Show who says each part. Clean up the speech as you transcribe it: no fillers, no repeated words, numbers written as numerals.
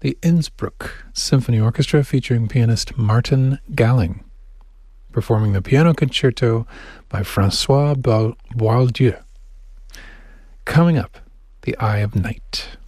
Speaker 1: the Innsbruck Symphony Orchestra featuring pianist Martin Galling, performing the piano concerto by François Boieldieu. Coming up, The Eye of Night.